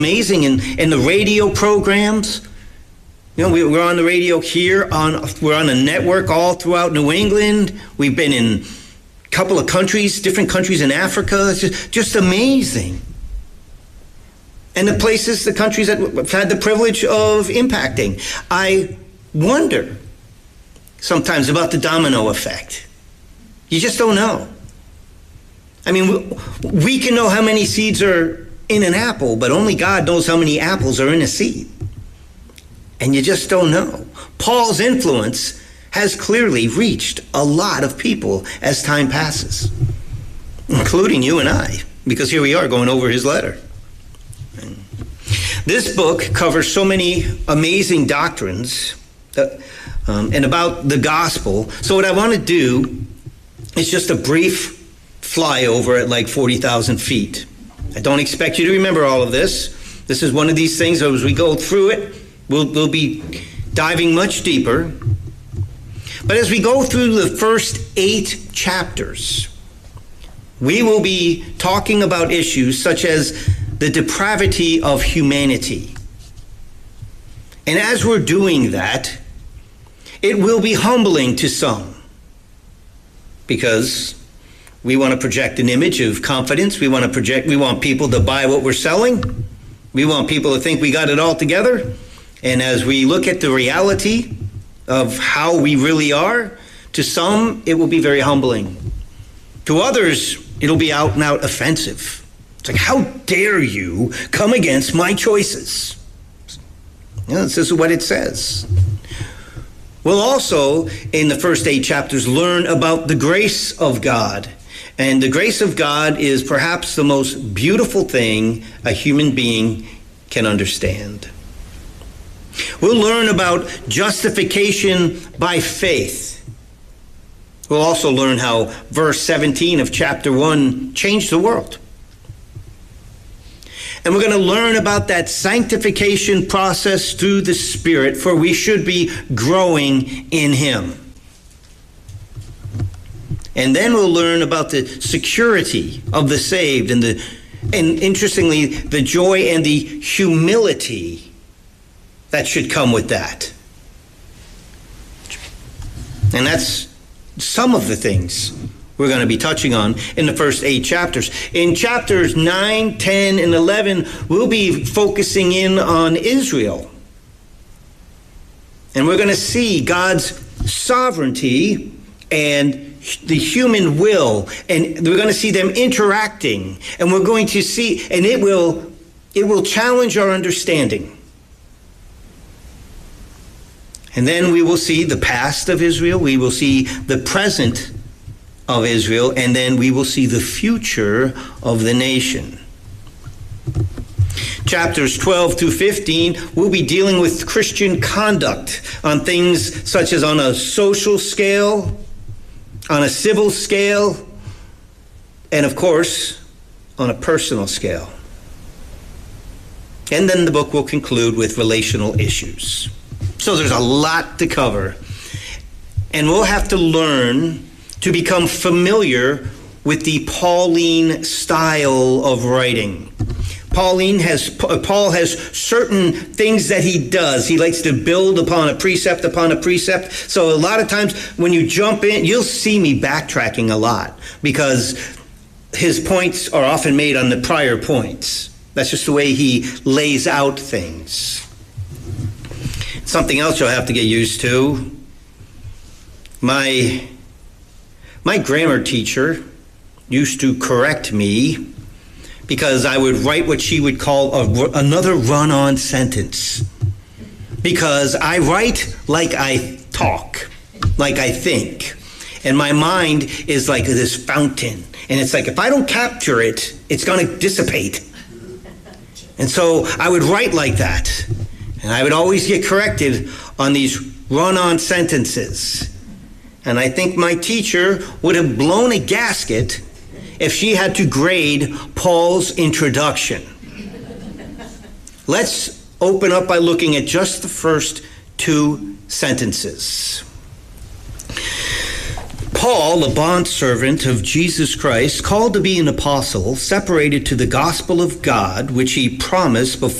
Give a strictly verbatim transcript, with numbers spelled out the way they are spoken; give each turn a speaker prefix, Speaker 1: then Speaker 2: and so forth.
Speaker 1: amazing in, in the radio programs. You know, we, we're on the radio here, on we're on a network all throughout New England. We've been in a couple of countries, different countries in Africa. It's just, just amazing. And the places, the countries that I've had the privilege of impacting. I wonder sometimes about the domino effect. You just don't know. I mean, we can know how many seeds are in an apple, but only God knows how many apples are in a seed. And you just don't know. Paul's influence has clearly reached a lot of people as time passes, including you and I, because here we are going over his letter. This book covers so many amazing doctrines that, um, and about the gospel. So what I want to do is just a brief flyover at like forty thousand feet. I don't expect you to remember all of this. This is one of these things, as we go through it, we'll, we'll be diving much deeper. But as we go through the first eight chapters, we will be talking about issues such as the depravity of humanity. And as we're doing that, it will be humbling to some, because we want to project an image of confidence. We want to project, we want people to buy what we're selling. We want people to think we got it all together. And as we look at the reality of how we really are, to some, it will be very humbling. To others, it'll be out and out offensive. It's like, how dare you come against my choices? You know, this is what it says. We'll also, in the first eight chapters, learn about the grace of God. And the grace of God is perhaps the most beautiful thing a human being can understand. We'll learn about justification by faith. We'll also learn how verse seventeen of chapter one changed the world. And we're going to learn about that sanctification process through the Spirit, for we should be growing in Him. And then we'll learn about the security of the saved and the, and interestingly, the joy and the humility that should come with that. And that's some of the things we're going to be touching on in the first eight chapters. In chapters nine, ten, and eleven, we'll be focusing in on Israel. And we're going to see God's sovereignty and the human will, and we're going to see them interacting, and we're going to see, and it will, it will challenge our understanding. And then we will see the past of Israel, we will see the present of Israel, and then we will see the future of the nation. Chapters twelve through fifteen, we'll be dealing with Christian conduct on things such as on a social scale, on a civil scale, and of course, on a personal scale. And then the book will conclude with relational issues. So there's a lot to cover. And we'll have to learn to become familiar with the Pauline style of writing. Pauline has, Paul has certain things that he does. He likes to build upon a precept upon a precept. So a lot of times when you jump in, you'll see me backtracking a lot because his points are often made on the prior points. That's just the way he lays out things. Something else you'll have to get used to. My, my grammar teacher used to correct me because I would write what she would call a, another run-on sentence. Because I write like I talk, like I think. And my mind is like this fountain. And it's like, if I don't capture it, it's going to dissipate. And so I would write like that. And I would always get corrected on these run-on sentences. And I think my teacher would have blown a gasket if she had to grade Paul's introduction. Let's open up by looking at just the first two sentences. Paul, a bondservant of Jesus Christ, called to be an apostle, separated to the gospel of God, which he promised before